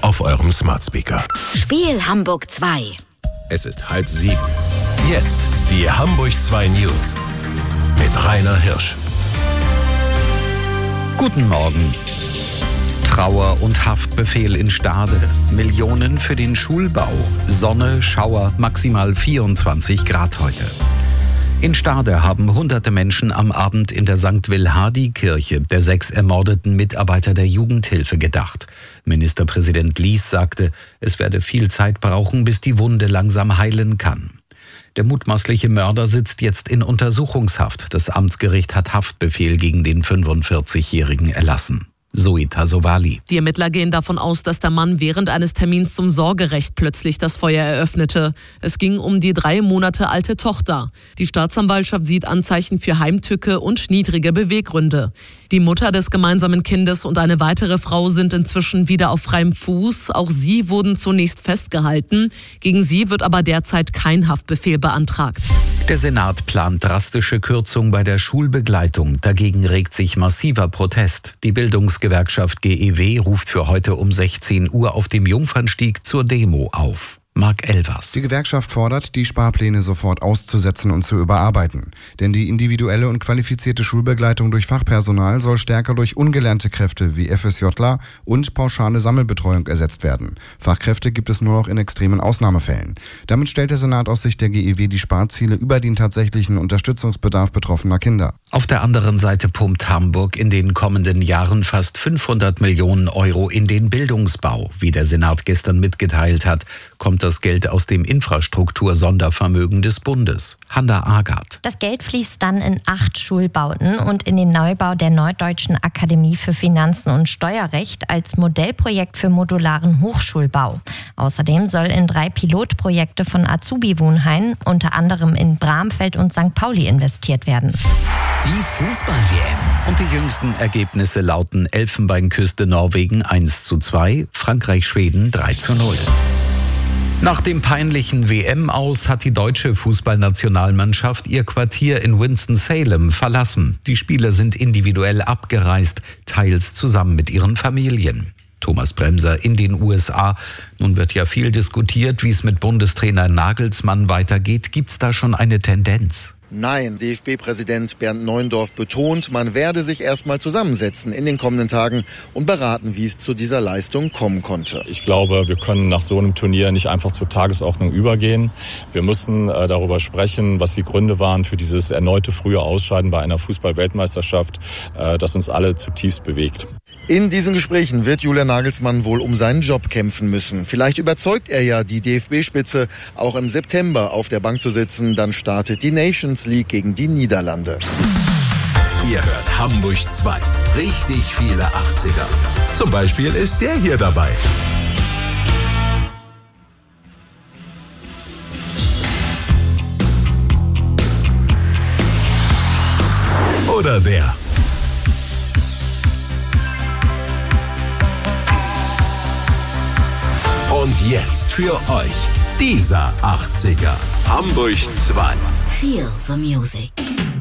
auf eurem Smart Speaker. Spiel Hamburg 2. Es ist 6:30. Jetzt die Hamburg 2 News mit Rainer Hirsch. Guten Morgen. Trauer- und Haftbefehl in Stade. Millionen für den Schulbau. Sonne, Schauer, maximal 24 Grad heute. In Stade haben hunderte Menschen am Abend in der St. Wilhardi-Kirche der 6 ermordeten Mitarbeiter der Jugendhilfe gedacht. Ministerpräsident Lies sagte, es werde viel Zeit brauchen, bis die Wunde langsam heilen kann. Der mutmaßliche Mörder sitzt jetzt in Untersuchungshaft. Das Amtsgericht hat Haftbefehl gegen den 45-Jährigen erlassen. Zoe Tasovali. Die Ermittler gehen davon aus, dass der Mann während eines Termins zum Sorgerecht plötzlich das Feuer eröffnete. Es ging um die 3 Monate alte Tochter. Die Staatsanwaltschaft sieht Anzeichen für Heimtücke und niedrige Beweggründe. Die Mutter des gemeinsamen Kindes und eine weitere Frau sind inzwischen wieder auf freiem Fuß. Auch sie wurden zunächst festgehalten. Gegen sie wird aber derzeit kein Haftbefehl beantragt. Der Senat plant drastische Kürzungen bei der Schulbegleitung. Dagegen regt sich massiver Protest. Die Bildungsgewerkschaft GEW ruft für heute um 16 Uhr auf dem Jungfernstieg zur Demo auf. Marc Elvers. Die Gewerkschaft fordert, die Sparpläne sofort auszusetzen und zu überarbeiten. Denn die individuelle und qualifizierte Schulbegleitung durch Fachpersonal soll stärker durch ungelernte Kräfte wie FSJler und pauschale Sammelbetreuung ersetzt werden. Fachkräfte gibt es nur noch in extremen Ausnahmefällen. Damit stellt der Senat aus Sicht der GEW die Sparziele über den tatsächlichen Unterstützungsbedarf betroffener Kinder. Auf der anderen Seite pumpt Hamburg in den kommenden Jahren fast 500 Millionen Euro in den Bildungsbau. Wie der Senat gestern mitgeteilt hat, kommt das Geld aus dem Infrastruktur-Sondervermögen des Bundes. Handa Agat. Das Geld fließt dann in 8 Schulbauten und in den Neubau der Norddeutschen Akademie für Finanzen und Steuerrecht als Modellprojekt für modularen Hochschulbau. Außerdem soll in 3 Pilotprojekte von Azubi-Wohnheim, unter anderem in Bramfeld und St. Pauli, investiert werden. Die Fußball-WM. Und die jüngsten Ergebnisse lauten: Elfenbeinküste Norwegen 1:2, Frankreich-Schweden 3:0. Nach dem peinlichen WM-Aus hat die deutsche Fußballnationalmannschaft ihr Quartier in Winston-Salem verlassen. Die Spieler sind individuell abgereist, teils zusammen mit ihren Familien. Thomas Bremser in den USA. Nun wird ja viel diskutiert, wie es mit Bundestrainer Nagelsmann weitergeht. Gibt's da schon eine Tendenz? Nein, DFB-Präsident Bernd Neuendorf betont, man werde sich erstmal zusammensetzen in den kommenden Tagen und beraten, wie es zu dieser Leistung kommen konnte. Ich glaube, wir können nach so einem Turnier nicht einfach zur Tagesordnung übergehen. Wir müssen darüber sprechen, was die Gründe waren für dieses erneute frühe Ausscheiden bei einer Fußball-Weltmeisterschaft, das uns alle zutiefst bewegt. In diesen Gesprächen wird Julian Nagelsmann wohl um seinen Job kämpfen müssen. Vielleicht überzeugt er ja die DFB-Spitze, auch im September auf der Bank zu sitzen. Dann startet die Nations League gegen die Niederlande. Ihr hört Hamburg 2. Richtig viele 80er. Zum Beispiel ist der hier dabei. Oder der. Und jetzt für euch dieser 80er. Hamburg 2. Feel the music.